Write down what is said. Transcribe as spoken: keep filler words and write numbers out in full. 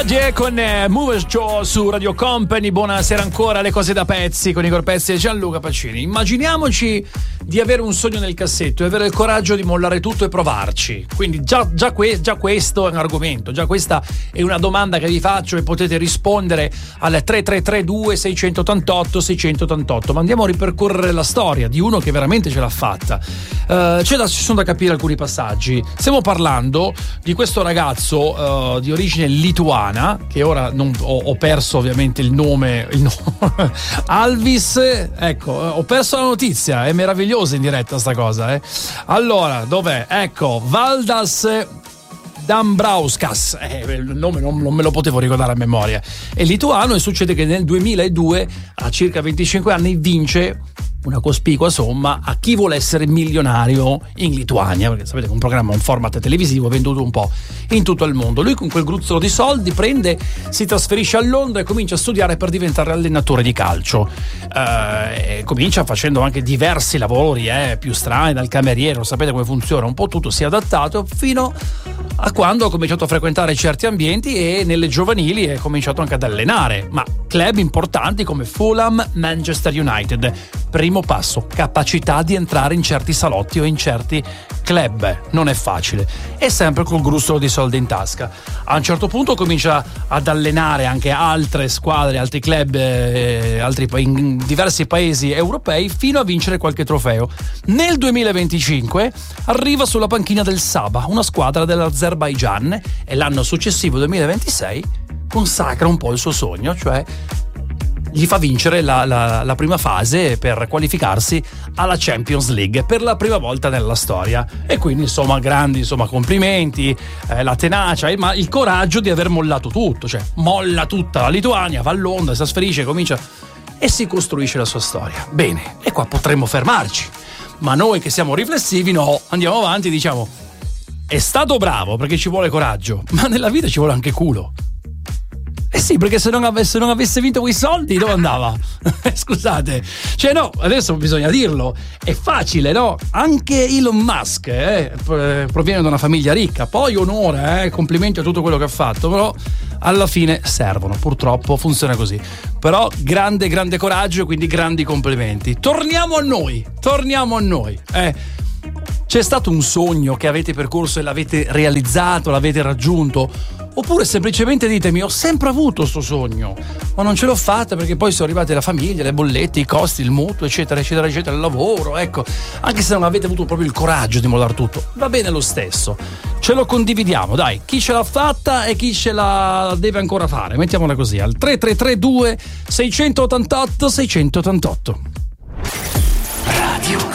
Con eh, Movers Show su Radio Company. Buonasera ancora, le cose da pezzi con Igor Pezzi e Gianluca Pacini. Immaginiamoci di avere un sogno nel cassetto e avere il coraggio di mollare tutto e provarci. Quindi già, già, que- già questo è un argomento, già questa è una domanda che vi faccio e potete rispondere al tre tre tre due sei otto otto sei otto otto. Ma andiamo a ripercorrere la storia di uno che veramente ce l'ha fatta. Uh, c'è da, ci sono da capire alcuni passaggi. Stiamo parlando di questo ragazzo uh, di origine lituana, che ora non, ho, ho perso ovviamente il nome, il nome. Alvis, ecco, ho perso la notizia, è meravigliosa in diretta sta cosa, eh. Allora, dov'è? Ecco, Valdas Dambrauskas, eh, il nome non, non me lo potevo ricordare a memoria, è lituano e succede che nel duemiladue, a circa venticinque anni, vince una cospicua somma a Chi vuole essere milionario in Lituania, perché sapete che è un programma, un format televisivo venduto un po' in tutto il mondo. Lui con quel gruzzolo di soldi prende, si trasferisce a Londra e comincia a studiare per diventare allenatore di calcio. Eh, e comincia facendo anche diversi lavori eh, più strani, dal cameriere, sapete come funziona, un po' tutto si è adattato fino a quando ha cominciato a frequentare certi ambienti e nelle giovanili è cominciato anche ad allenare, ma club importanti come Fulham, Manchester United. Primo passo, capacità di entrare in certi salotti o in certi club, non è facile, e sempre col gruzzolo di soldi in tasca. A un certo punto comincia ad allenare anche altre squadre, altri club, eh, altri, in diversi paesi europei, fino a vincere qualche trofeo. Nel duemilaventicinque arriva sulla panchina del Sabah, una squadra dell'Azerbaigian, e l'anno successivo, duemilaventisei, consacra un po' il suo sogno, cioè gli fa vincere la, la, la prima fase per qualificarsi alla Champions League per la prima volta nella storia. E quindi insomma grandi insomma complimenti, eh, la tenacia e il, il coraggio di aver mollato tutto, cioè molla tutta la Lituania, va a Londra, si trasferisce, comincia e si costruisce la sua storia. Bene, e qua potremmo fermarci, ma noi che siamo riflessivi no, andiamo avanti e diciamo: è stato bravo perché ci vuole coraggio, ma nella vita ci vuole anche culo. Eh sì, perché se non avesse, non avesse vinto quei soldi, dove andava? Scusate. Cioè no, adesso bisogna dirlo. È facile, no? Anche Elon Musk eh, proviene da una famiglia ricca. Poi onore, eh, complimenti a tutto quello che ha fatto. Però alla fine servono, purtroppo funziona così. Però grande, grande coraggio, quindi grandi complimenti. Torniamo a noi, torniamo a noi. Eh. C'è stato un sogno che avete percorso e l'avete realizzato, l'avete raggiunto? Oppure semplicemente ditemi: ho sempre avuto sto sogno, ma non ce l'ho fatta perché poi sono arrivate la famiglia, le bollette, i costi, il mutuo, eccetera, eccetera, eccetera, il lavoro, ecco. Anche se non avete avuto proprio il coraggio di mollare tutto, va bene lo stesso. Ce lo condividiamo, dai, chi ce l'ha fatta e chi ce la deve ancora fare. Mettiamola così, al tre tre tre due sei otto otto sei otto otto. Radio